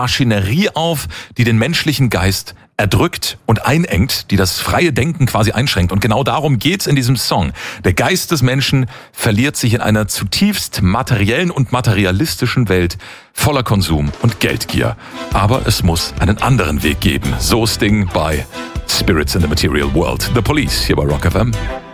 Maschinerie auf, die den menschlichen Geist erdrückt und einengt, die das freie Denken quasi einschränkt. Und genau darum geht's in diesem Song. Der Geist des Menschen verliert sich in einer zutiefst materiellen und materialistischen Welt voller Konsum und Geldgier. Aber es muss einen anderen Weg geben. So Sting bei Spirits in the Material World. The Police hier bei Rock FM.